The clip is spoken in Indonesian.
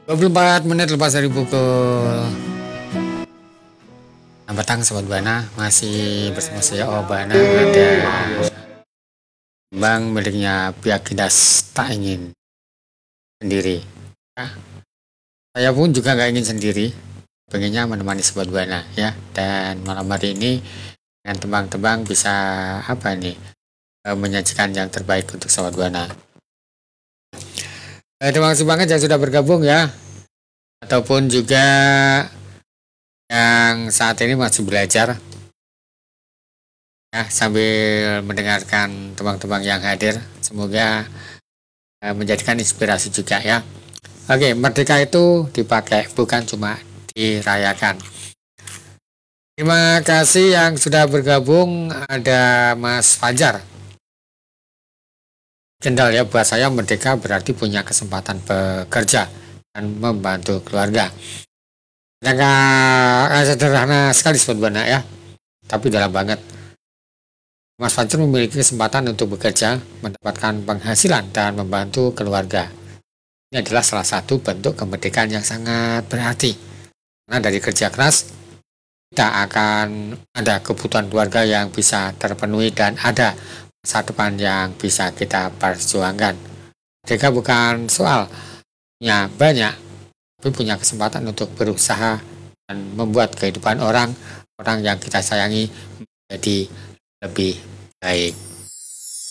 24 menit lepas dari pukul 6 petang Sobat Buana. Masih bersama saya Obana. Ada bank miliknya pihak Dinas tak ingin sendiri. Nah, saya pun juga nggak ingin sendiri, pengennya menemani Sobat Buana ya. Dan malam hari ini dengan tebang-tebang bisa apa nih, menyajikan yang terbaik untuk Sobat Buana. Terima kasih banget yang sudah bergabung ya, ataupun juga yang saat ini masih belajar ya, sambil mendengarkan tebang-tebang yang hadir. Semoga menjadikan inspirasi juga ya. Oke, merdeka itu dipakai, bukan cuma dirayakan. Terima kasih yang sudah bergabung. Ada Mas Fajar. Kendal ya, buat saya merdeka berarti punya kesempatan bekerja dan membantu keluarga. Sederhana sekali sebenarnya ya, tapi dalam banget. Mas Fajar memiliki kesempatan untuk bekerja, mendapatkan penghasilan dan membantu keluarga. Ini adalah salah satu bentuk kemerdekaan yang sangat berarti. Karena dari kerja keras, kita akan ada kebutuhan keluarga yang bisa terpenuhi dan ada masa depan yang bisa kita perjuangkan. Mereka bukan soalnya banyak, tapi punya kesempatan untuk berusaha dan membuat kehidupan orang yang kita sayangi menjadi lebih baik.